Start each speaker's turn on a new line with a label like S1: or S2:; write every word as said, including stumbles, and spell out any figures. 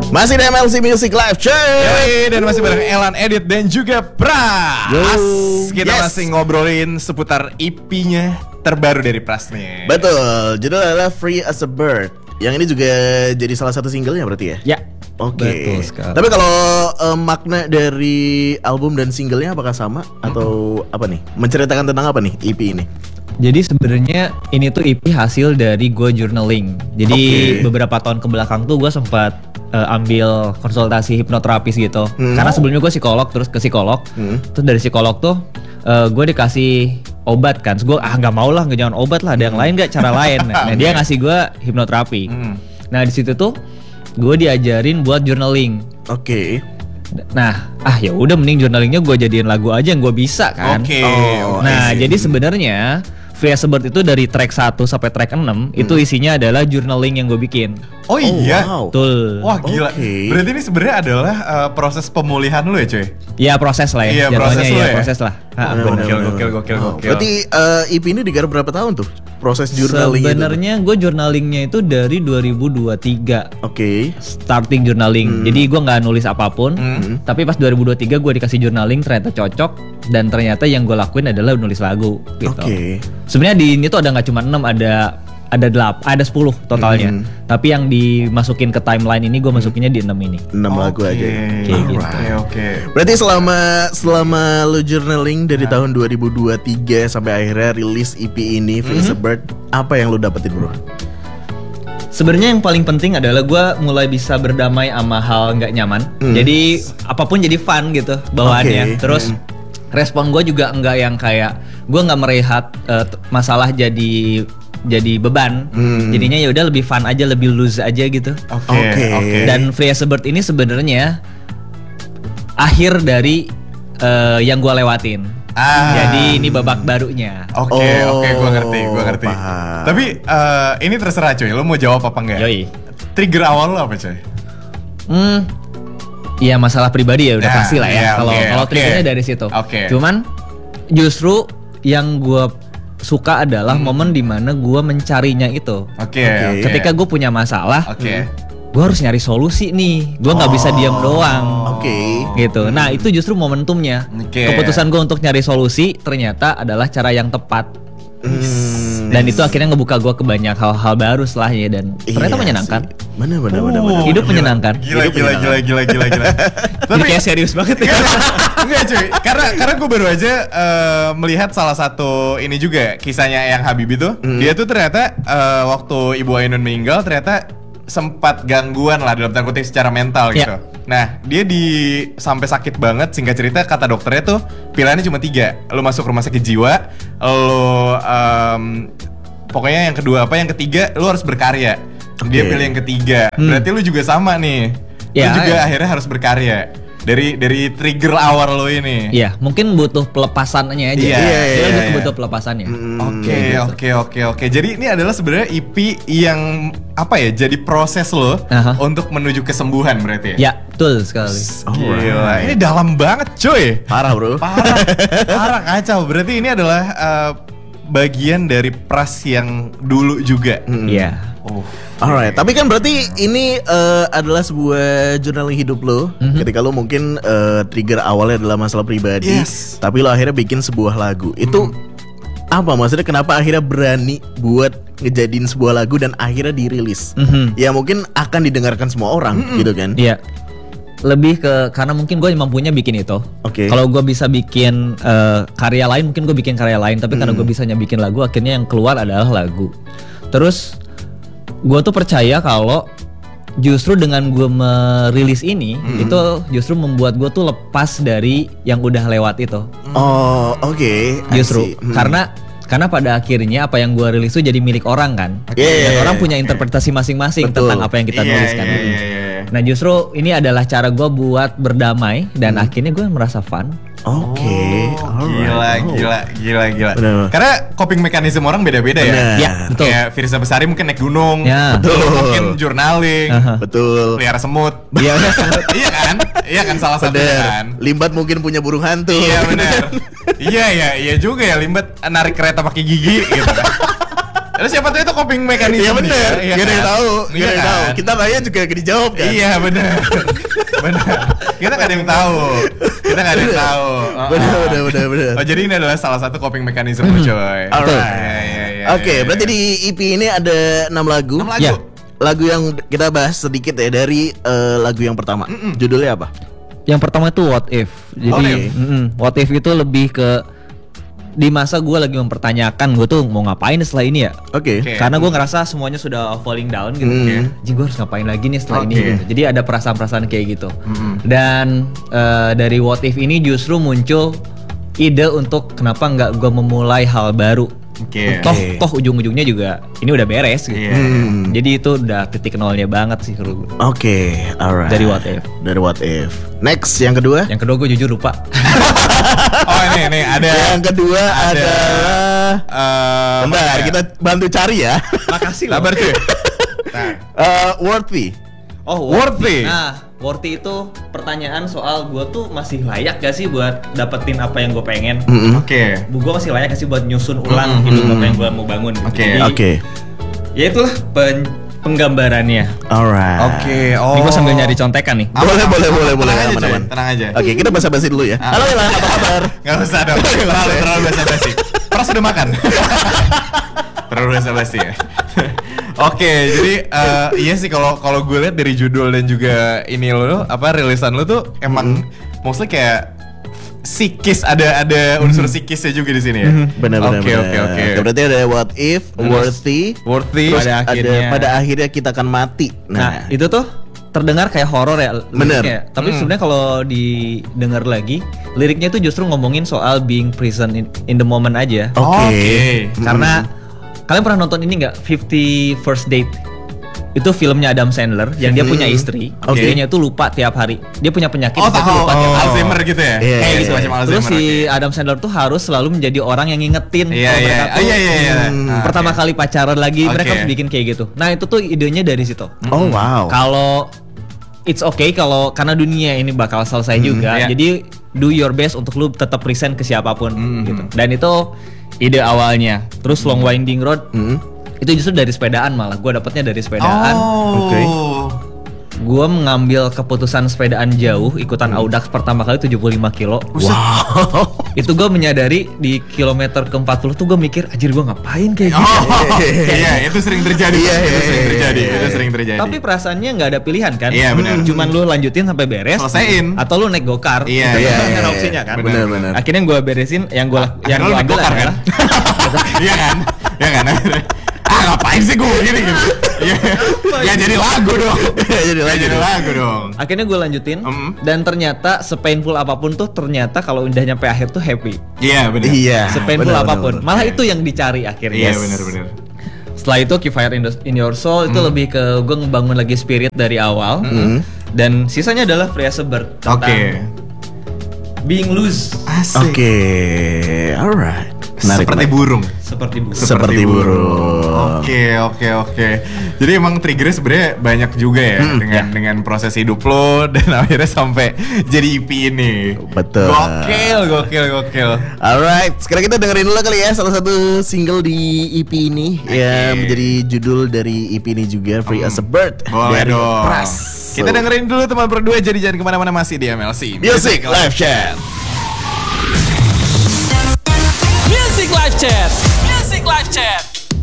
S1: Masih di M L C Music Live, cuy.
S2: Yoi, dan masih bareng Elan, Edit, dan juga Pras.
S1: Yo.
S2: Kita
S1: Yes.
S2: masih ngobrolin seputar E P-nya terbaru dari Pras nih.
S1: Betul, judul adalah Free as a Bird. Yang ini juga jadi salah satu singlenya berarti ya?
S3: Ya.
S1: Oke.
S3: Betul sekali.
S1: Tapi kalau eh, makna dari album dan singlenya apakah sama atau apa nih? Menceritakan tentang apa nih E P ini?
S3: Jadi sebenarnya ini tuh E P hasil dari gue journaling. Jadi
S1: Oke.
S3: beberapa tahun kebelakang tuh gue sempat uh, ambil konsultasi hipnoterapis gitu.
S1: Hmm.
S3: Karena sebelumnya gue psikolog, terus ke psikolog.
S1: Hmm.
S3: Terus dari psikolog tuh uh, gue dikasih obat kan. Terus gue ah nggak mau lah, nggak jangan obat lah. Ada yang lain nggak cara lain. Nah dia ngasih gue hipnoterapi.
S2: Hmm.
S3: Nah di situ tuh gue diajarin buat journaling.
S1: Oke.
S3: Nah, ah ya udah mending journalingnya gue jadiin lagu aja yang gue bisa kan.
S2: Oke.
S1: Oh,
S3: Nah,
S1: I see.
S3: jadi sebenarnya Free as a Bird itu dari track satu sampai track enam itu isinya adalah journaling yang gue bikin.
S2: Oh iya.
S1: wow.
S3: Betul.
S2: Wah gila.
S1: Oke.
S2: Berarti ini sebenarnya adalah uh, proses pemulihan lu ya, cuy?
S3: Ya proses lah
S2: Iya,
S3: ya. Jatuhnya
S2: proses lo
S3: ya,
S2: ya.
S3: proses lah. Ha,
S1: Bener,
S3: bener.
S2: Gokil,
S1: bener,
S2: gokil,
S1: bener.
S2: gokil,
S1: Oh,
S2: gokil.
S1: Berarti eh, E P ini digarap berapa tahun tuh? Proses journaling itu?
S3: Sebenarnya gue journalingnya itu dari dua ribu dua puluh tiga
S1: Oke.
S3: starting journaling. Jadi gue nggak nulis apapun.
S2: Hmm.
S3: Tapi pas dua ribu dua puluh tiga gue dikasih journaling ternyata cocok dan ternyata yang gue lakuin adalah nulis lagu gitu.
S1: Oke.
S3: Sebenarnya di ini tuh ada nggak cuma enam, ada ada delapan, ada sepuluh totalnya.
S1: Hmm.
S3: Tapi yang dimasukin ke timeline ini gue masukinnya di enam ini.
S1: enam lagu aja.
S3: Kayak gitu.
S2: Oke, oke.
S1: Berarti selama selama lu journaling dari tahun dua ribu dua puluh tiga sampai akhirnya rilis E P ini Free as a Bird, apa yang lu dapetin, bro?
S3: Sebenarnya yang paling penting adalah gue mulai bisa berdamai sama hal nggak nyaman.
S1: Hmm.
S3: Jadi apapun jadi fun gitu bawaannya.
S1: Oke.
S3: Terus respon gue juga nggak yang kayak gue nggak melihat eh, t- masalah jadi jadi beban.
S1: Hmm.
S3: Jadinya ya udah lebih fun aja, lebih loose aja gitu.
S2: Oke,
S1: Oke.
S2: oke.
S3: Dan Free as a Bird ini sebenarnya akhir dari eh, yang gue lewatin.
S2: Ah.
S3: Jadi ini babak barunya.
S2: Oke,
S1: Oh,
S2: oke, gua ngerti, gua ngerti.
S1: paham.
S2: Tapi eh, ini terserah cuy, lu mau jawab apa enggak?
S3: Yoi.
S2: Trigger awal lu apa cuy?
S3: Hmm, ya masalah pribadi ya udah
S2: Nah,
S3: pasti lah
S2: iya,
S3: ya. Kalau
S2: oke,
S3: kalau
S2: oke.
S3: triggernya dari situ.
S2: Oke.
S3: Cuman justru yang gue suka adalah momen dimana gue mencarinya itu.
S2: Oke,
S1: Oke.
S2: oke.
S3: Ketika gue punya masalah,
S2: Oke.
S3: gue harus nyari solusi nih. Gue nggak bisa diam doang.
S1: Oke.
S3: Gitu. Nah itu justru momentumnya.
S2: Oke.
S3: Keputusan gue untuk nyari solusi ternyata adalah cara yang tepat.
S1: Hmm.
S3: Dan itu akhirnya ngebuka gue ke banyak hal-hal baru setelahnya dan ternyata
S1: Iya
S3: menyenangkan.
S1: sih. Bener bener bener
S2: Oh,
S1: bener.
S3: Hidup
S2: gila.
S3: menyenangkan.
S2: Gila,
S1: Hidup
S2: gila, gila,
S1: menyenangkan.
S2: gila, gila, gila.
S3: Jadi kayak serius banget ya.
S2: Enggak cuy, karena karena gue baru aja eh, melihat salah satu ini juga kisahnya yang Habibie tuh. Dia tuh ternyata eh, waktu Ibu Ainun meninggal ternyata sempat gangguan lah dalam tanda kutip secara mental gitu.
S3: Ya.
S2: Nah dia di sampai sakit banget, singkat cerita kata dokternya tuh pilihannya cuma tiga. Lu masuk rumah sakit jiwa, lu em, pokoknya yang kedua apa, yang ketiga lu harus berkarya. Dia
S1: Oke.
S2: pilih yang ketiga. Berarti lu juga sama nih. Lu
S3: Ya,
S2: juga
S3: ya.
S2: akhirnya harus berkarya. Dari dari trigger awal lo ini.
S3: Iya, mungkin butuh pelepasannya aja.
S2: Iya,
S3: Dia
S2: iya,
S3: lebih
S2: iya.
S3: ke butuh pelepasannya.
S1: Hmm,
S2: Oke,
S3: Kayak gitu.
S2: oke, oke, oke. Jadi ini adalah sebenarnya E P yang apa ya? Jadi proses lo
S3: Aha.
S2: untuk menuju kesembuhan berarti ya?
S3: Ya, betul sekali.
S2: Gila, ini dalam banget cuy.
S1: Parah, bro.
S2: Parah, parah kacau. Berarti ini adalah uh, bagian dari Pras yang dulu juga.
S3: Iya.
S2: Oh,
S1: Alright, tapi kan berarti ini eh, adalah sebuah journaling hidup lo. Ketika lo mungkin eh, trigger awalnya adalah masalah pribadi,
S2: Yes.
S1: tapi lo akhirnya bikin sebuah lagu. Itu apa maksudnya? Kenapa akhirnya berani buat ngejadiin sebuah lagu dan akhirnya dirilis?
S3: Mhm.
S1: Ya mungkin akan didengarkan semua orang, gitu kan?
S3: Iya. Lebih ke karena mungkin gue mampunya bikin itu.
S1: Oke.
S3: Kalau gue bisa bikin eh, karya lain, mungkin gue bikin karya lain. Tapi karena gue bisanya bikin lagu, akhirnya yang keluar adalah lagu. Terus gue tuh percaya kalau justru dengan gue merilis ini, itu justru membuat gue tuh lepas dari yang udah lewat itu.
S1: Oh, oke. I
S3: Justru
S1: see. Hmm.
S3: karena karena pada akhirnya apa yang gue rilis itu jadi milik orang kan.
S1: Iya, iya,
S3: Dan
S1: iya,
S3: orang
S1: iya.
S3: punya interpretasi masing-masing
S1: Betul.
S3: tentang apa yang kita
S2: Iya,
S3: nulis kan.
S2: iya, iya, iya.
S3: Nah justru ini adalah cara gue buat berdamai dan
S1: Hmm.
S3: akhirnya gue merasa fun.
S1: Oke.
S2: Oh,
S1: alright.
S2: gila,
S1: Oh.
S2: gila, gila, gila.
S1: Bener.
S2: Karena coping mekanisme orang beda-beda ya.
S1: Bener.
S3: Ya, betul.
S2: Kayak Firza Besari mungkin naik gunung,
S3: Ya.
S2: lu mungkin journaling,
S3: Aha.
S1: Betul.
S2: pelihara semut.
S3: Iya.
S2: Iya kan? Iya kan salah satunya
S1: Bener.
S2: kan.
S1: Limbat mungkin punya burung hantu.
S2: Iya benar. Iya ya, iya juga ya Limbat narik kereta pakai gigi gitu kan. Terus siapa tuh itu coping mechanism.
S1: Iya bener,
S2: dia,
S1: gak ada yang
S2: kan?
S1: tahu,
S2: Iya
S1: gak ada yang
S2: kan?
S1: tahu. Kita tanya juga gak dijawab kan?
S2: Iya bener. Bener. Kita gak ada yang tahu. Kita gak ada yang tahu. Oh,
S1: Bener,
S2: oh.
S1: bener, bener, bener.
S2: Oh jadi ini adalah salah satu coping mechanism lo coy.
S1: Alright.
S2: Iya, iya, iya,
S1: Oke,
S2: iya,
S1: berarti
S2: iya.
S1: di E P ini ada enam lagu.
S2: Enam lagu.
S3: Ya.
S1: Lagu yang kita bahas sedikit ya dari eh, lagu yang pertama. Judulnya apa?
S3: Yang pertama itu What If. Jadi
S1: What If?
S3: mm-mm, What If itu lebih ke di masa gue lagi mempertanyakan gue tuh mau ngapain setelah ini ya.
S1: Oke.
S2: Oke.
S3: Karena gue ngerasa semuanya sudah falling down gitu.
S1: Hmm.
S3: Jadi gue harus ngapain lagi nih setelah ini
S2: Oke.
S3: gitu. Jadi ada perasaan-perasaan kayak gitu. Dan eh, dari What If ini justru muncul ide untuk kenapa nggak gue memulai hal baru.
S2: Oke.
S3: Toh,
S1: Oke.
S3: toh ujung-ujungnya juga ini udah beres gitu.
S2: Iya.
S1: Hmm.
S3: Jadi itu udah titik nolnya banget sih kalau gue.
S1: Oke, alright.
S3: Dari What If.
S1: Dari What If. Next, yang kedua.
S3: Yang kedua gue jujur lupa.
S2: Oh ini nih ada.
S1: Yang kedua
S2: ada-
S1: adalah
S2: eh,
S1: Bentar,
S2: mana ya?
S1: kita bantu cari ya.
S3: Makasih loh.
S2: Sabar cuy. Nah.
S1: Eh, Worthy.
S3: Oh,
S2: Worthy.
S3: Nah, worthy itu pertanyaan soal gue tuh masih layak gak sih buat dapetin apa yang gue pengen?
S1: Mm-mm.
S2: Oke.
S3: Bu gue masih layak gak sih buat nyusun ulang
S2: Mm-mm.
S3: hidup apa yang gue mau bangun? gitu.
S2: Oke.
S3: Jadi,
S1: Oke.
S3: ya itulah pen- penggambarannya.
S1: Alright.
S2: Oke. Oh.
S3: Ini gue sambil nyari contekan nih.
S2: Aman,
S1: Boleh,
S2: aman,
S1: boleh,
S2: aman.
S1: boleh, boleh.
S2: Tenang aja,
S1: Aman,
S2: cuy.
S1: aman.
S2: Tenang aja.
S1: Oke, kita basa-basi dulu ya.
S2: Ah.
S1: Halo Ilan, apa kabar?
S2: Gak usah dong. Terlalu terlalu basa-basi. Pras udah makan. Terlalu basa-basi ya. Oke, jadi eh, iya sih kalau kalau gue lihat dari judul dan juga ini lo apa rilisan lo tuh emang mostly kayak psikis ada ada unsur psikisnya juga di sini ya.
S1: Benar, benar,
S2: Oke,
S1: benar.
S2: oke, oke.
S1: Berarti ada What If, Worthy,
S2: Worthy.
S1: terus
S3: Pada
S1: ada
S3: akhirnya.
S1: pada akhirnya kita akan mati.
S3: Nah,
S1: Nah,
S3: itu tuh terdengar kayak horor ya
S1: Bener.
S3: liriknya. Tapi sebenarnya kalau didengar lagi, liriknya itu justru ngomongin soal being present in, in the moment aja.
S1: oke.
S2: Oke.
S3: Karena kalian pernah nonton ini nggak Fifty First Date? Itu filmnya Adam Sandler yang dia punya istri,
S1: Oke.
S3: istrinya itu lupa tiap hari. Dia punya penyakit,
S2: Oh,
S3: dia tuh
S2: tahu.
S3: lupa tiap hari.
S2: Alzheimer gitu ya?
S1: Iya,
S2: Kayak
S1: iya,
S2: gitu
S1: iya.
S2: macam Alzheimer.
S3: Terus si
S2: oke.
S3: Adam Sandler tuh harus selalu menjadi orang yang ngingetin
S2: Iya,
S3: kalau
S2: iya.
S3: mereka
S2: Oh,
S3: tuh
S2: iya, iya, iya.
S1: Hmm,
S2: Ah,
S3: pertama
S2: oke.
S3: kali pacaran lagi, mereka
S2: Oke.
S3: harus bikin kayak gitu. Nah itu tuh idenya dari situ.
S1: Oh wow.
S3: Kalau it's okay kalau karena dunia ini bakal selesai juga,
S2: iya.
S3: jadi do your best untuk lu tetap present ke siapapun
S2: Hmm.
S3: gitu. Dan itu ide awalnya. Terus Long Winding Road
S1: Mm.
S3: itu justru dari sepedaan malah. Gue dapetnya dari sepedaan.
S2: Oh.
S1: Oke.
S3: Gue mengambil keputusan sepedaan jauh, ikutan Audax pertama kali tujuh puluh lima kilo.
S1: Wow.
S3: Itu gue menyadari di kilometer ke empat puluh tuh gue mikir, anjir gue ngapain kayak gitu.
S2: Oh, iya itu sering terjadi.
S1: Iya,
S2: itu
S1: iya,
S2: sering
S1: iya,
S2: terjadi.
S1: iya,
S2: Itu
S1: iya.
S2: sering terjadi.
S3: Tapi perasaannya nggak ada pilihan kan?
S2: Iya, benar.
S3: Cuman lu lanjutin sampai beres.
S2: Selesaiin.
S3: Atau lu naik gokar.
S2: Iya,
S3: Itu
S1: iya,
S3: kan
S1: iya,
S3: ada
S1: iya.
S3: opsinya kan.
S1: Benar, benar.
S3: Akhirnya gue beresin yang gue yang
S2: Akhirnya
S3: gue
S2: lu naik
S3: ambil
S2: gokar,
S3: adalah
S2: Iya kan? Iya kan? Ah ngapain sih gue begini gitu? Iya. Ya jadi lagu dong.
S1: Ya, jadi
S2: Ya
S1: lagu
S2: jadi
S1: dong.
S2: lagu dong.
S3: akhirnya gue lanjutin
S2: Mm.
S3: dan ternyata sepainful apapun tuh ternyata kalau udah nyampe akhir tuh happy.
S2: Iya benar.
S1: Iya.
S3: Sepainful
S1: benar,
S3: apapun.
S1: benar,
S3: Malah
S2: Iya.
S3: itu yang dicari akhirnya.
S2: Iya benar benar.
S3: Setelah itu Keep Fire in, the- in Your Soul itu lebih ke gue ngebangun lagi spirit dari awal. Dan sisanya adalah Free as a Bird tentang
S2: Oke.
S3: being loose
S2: Asik.
S1: Oke, alright. Menarik,
S2: Seperti
S1: menarik.
S2: burung.
S3: seperti burung.
S1: Seperti burung.
S2: Oke oke oke. Jadi emang triggernya sebenarnya banyak juga ya dengan dengan proses hidup lo dan akhirnya sampai jadi E P ini.
S1: Betul.
S2: Gokil gokil gokil.
S1: Alright, sekarang kita dengerin dulu kali ya salah satu single di E P ini yang menjadi judul dari E P ini juga, Free as a Bird.
S2: Boleh
S1: dari
S2: dong.
S1: Pras.
S2: Kita
S1: So,
S2: dengerin dulu teman berdua, jadi jangan kemana-mana, masih di M L C
S1: Music Live Chat.
S4: Music Live Chat.